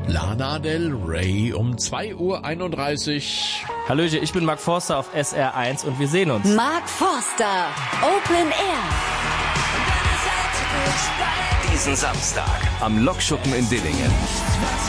Lana Del Rey um 2:31 Uhr. Hallöchen, ich bin Mark Forster auf SR1 und wir sehen uns. Mark Forster, Open Air. Diesen Samstag am Lokschuppen in Dillingen.